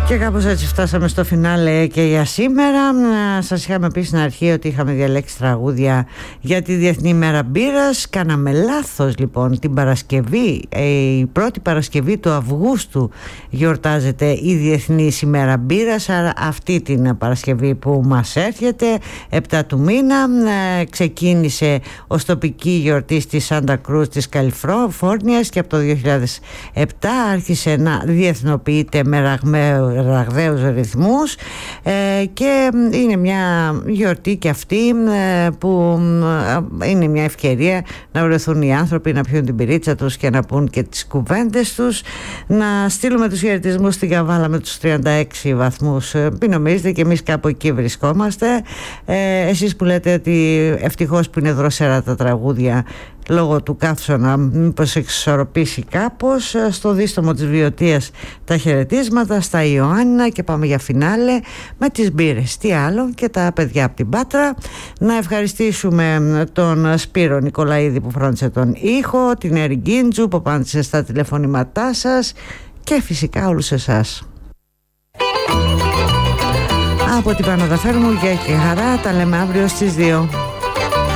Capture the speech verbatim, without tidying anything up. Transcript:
Και κάπως έτσι φτάσαμε στο φινάλε και για σήμερα. Σας είχαμε πει στην αρχή ότι είχαμε διαλέξει τραγούδια για τη Διεθνή ημέρα μπύρας. Κάναμε λάθος λοιπόν. Την Παρασκευή, η πρώτη Παρασκευή του Αυγούστου γιορτάζεται η Διεθνή ημέρα μπύρας. Άρα αυτή την Παρασκευή που μας έρχεται, επτά του μήνα, ξεκίνησε ως τοπική γιορτή στη Σάντα Κρούς της Καλιφόρνιας και από το δύο χιλιάδες επτά άρχισε να διεθνοποιείται με ραγμένο ραγδαίους ρυθμούς ε, και είναι μια γιορτή και αυτή ε, που ε, είναι μια ευκαιρία να βρεθούν οι άνθρωποι να πιούν την πυρίτσα τους και να πούν και τις κουβέντες τους, να στείλουμε τους χαιρετισμούς στην Καβάλα με τους τριάντα έξι βαθμούς. Μην νομίζετε, και εμείς κάπου εκεί βρισκόμαστε. ε, εσείς που λέτε ότι ευτυχώς που είναι δροσερά τα τραγούδια λόγω του καύσωνα, μήπως εξισορροπήσει κάπως. Στο δίστομο της Βιωτίας τα χαιρετίσματα στα Ιωάννινα και πάμε για φινάλε με τις μπύρες. Τι άλλο, και τα παιδιά από την Πάτρα. Να ευχαριστήσουμε τον Σπύρο Νικολαίδη που φρόντισε τον ήχο, την Έρη Γκίντζου που απάντησε στα τηλεφωνήματά σας και φυσικά όλους εσάς. Από την Παναγαθέρμου για και χαρά, τα λέμε αύριο στις δύο.